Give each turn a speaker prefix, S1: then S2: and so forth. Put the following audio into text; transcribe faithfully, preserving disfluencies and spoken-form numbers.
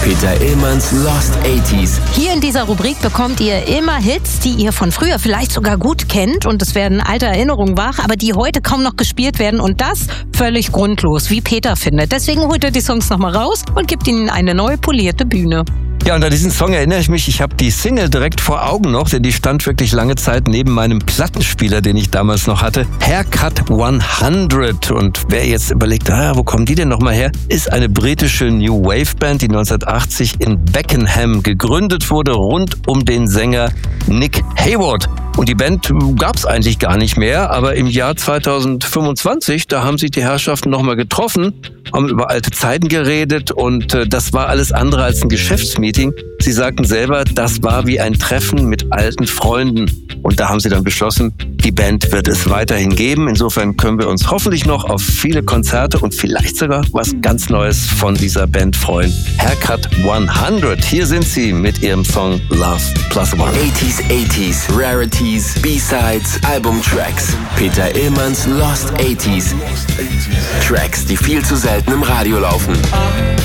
S1: Peter Illmanns Lost achtziger.
S2: Hier in dieser Rubrik bekommt ihr immer Hits, die ihr von früher vielleicht sogar gut kennt. Und es werden alte Erinnerungen wach, aber die heute kaum noch gespielt werden. Und das völlig grundlos, wie Peter findet. Deswegen holt er die Songs nochmal raus und gibt ihnen eine neu polierte Bühne.
S3: Ja, und an diesen Song erinnere ich mich, ich habe die Single direkt vor Augen noch, denn die stand wirklich lange Zeit neben meinem Plattenspieler, den ich damals noch hatte. Haircut hundert. Und wer jetzt überlegt, ah, wo kommen die denn nochmal her, ist eine britische New Wave Band, die neunzehnhundertachtzig in Beckenham gegründet wurde, rund um den Sänger Nick Hayward. Und die Band gab es eigentlich gar nicht mehr, aber im Jahr zweitausendfünfundzwanzig, da haben sich die Herrschaften nochmal getroffen, haben über alte Zeiten geredet und äh, das war alles andere als ein Geschäftsmeeting. Sie sagten selber, das war wie ein Treffen mit alten Freunden. Und da haben sie dann beschlossen, die Band wird es weiterhin geben. Insofern können wir uns hoffentlich noch auf viele Konzerte und vielleicht sogar was ganz Neues von dieser Band freuen. Haircut hundert. Hier sind sie mit ihrem Song Love Plus One.
S1: achtziger, achtziger, Rarities, B-Sides, Albumtracks. Peter Illmanns Lost achtziger. Tracks, die viel zu selten im Radio laufen.